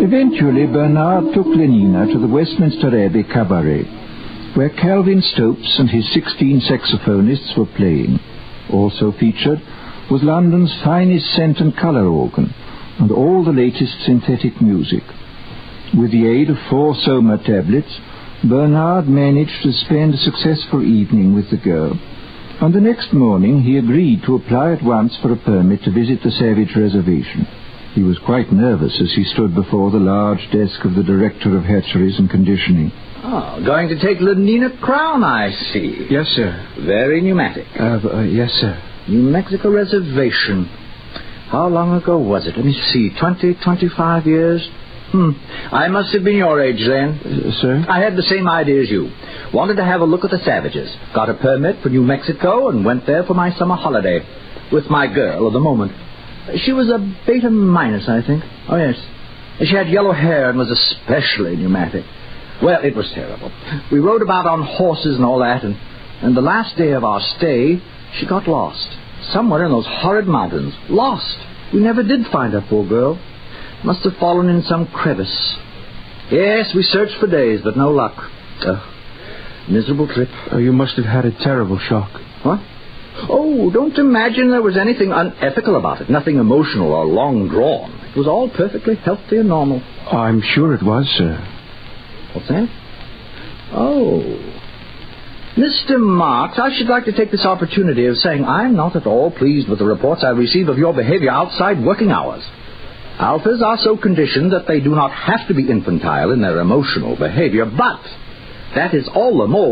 Eventually, Bernard took Lenina to the Westminster Abbey Cabaret, where Calvin Stopes and his 16 saxophonists were playing. Also featured was London's finest scent and colour organ, and all the latest synthetic music. With the aid of 4 Soma tablets, Bernard managed to spend a successful evening with the girl. On the next morning he agreed to apply at once for a permit to visit the Savage Reservation. He was quite nervous as he stood before the large desk of the Director of Hatcheries and Conditioning. Oh, going to take Lenina Crown, I see. Yes, sir. Very pneumatic. Yes, sir. New Mexico Reservation. How long ago was it? Let me see. 25 years? I must have been your age then. Sir? I had the same idea as you. Wanted to have a look at the Savages. Got a permit for New Mexico and went there for my summer holiday. With my girl of the moment. She was a beta minus, I think. Oh, yes. She had yellow hair and was especially pneumatic. Well, it was terrible. We rode about on horses and all that, and the last day of our stay, she got lost. Somewhere in those horrid mountains. Lost. We never did find her, poor girl. Must have fallen in some crevice. Yes, we searched for days, but no luck. Miserable trip. You must have had a terrible shock. What? Oh, don't imagine there was anything unethical about it. Nothing emotional or long drawn. It was all perfectly healthy and normal. I'm sure it was, sir. What's that? Oh. Mr. Marks, I should like to take this opportunity of saying I'm not at all pleased with the reports I receive of your behavior outside working hours. Alphas are so conditioned that they do not have to be infantile in their emotional behavior, but that is all the more